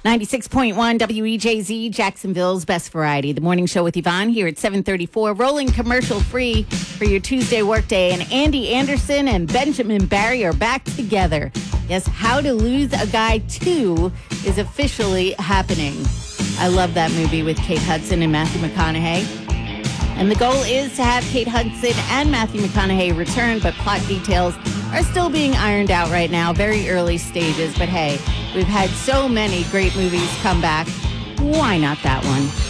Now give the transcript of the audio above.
96.1 WEJZ, Jacksonville's best variety. The morning show with Yvonne here at 7:34, rolling commercial free for your Tuesday workday. And Andy Anderson and Benjamin Barry are back together. Yes, How to Lose a Guy 2 is officially happening. I love that movie with Kate Hudson and Matthew McConaughey. And the goal is to have Kate Hudson and Matthew McConaughey return, but plot details are still being ironed out right now, very early stages. But hey, we've had so many great movies come back. Why not that one?